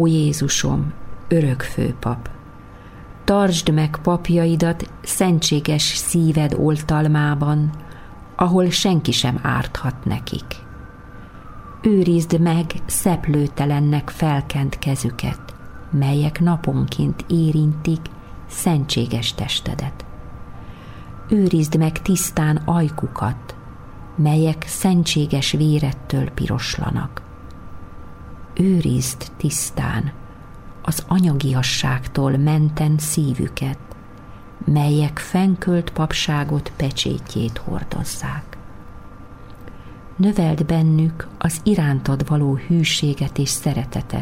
Ó Jézusom, örök főpap, tartsd meg papjaidat szentséges szíved oltalmában, ahol senki sem árthat nekik. Őrizd meg szeplőtelennek felkent kezüket, melyek naponként érintik szentséges testedet. Őrizd meg tisztán ajkukat, melyek szentséges vérettől piroslanak. Őrizd tisztán az anyagiasságtól menten szívüket, melyek fennkölt papságot pecsétjét hordozzák. Növeld bennük az irántad való hűséget és szeretetet,